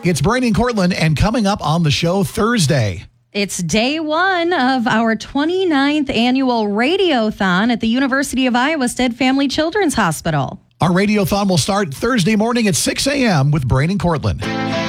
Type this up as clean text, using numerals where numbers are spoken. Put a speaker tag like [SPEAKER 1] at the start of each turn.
[SPEAKER 1] It's Brady and Cortland, and coming up on the show Thursday.
[SPEAKER 2] It's day one of our 29th annual Radiothon at the University of Iowa Stead Family Children's Hospital.
[SPEAKER 1] Our Radiothon will start Thursday morning at 6 a.m. with Brady and Cortland.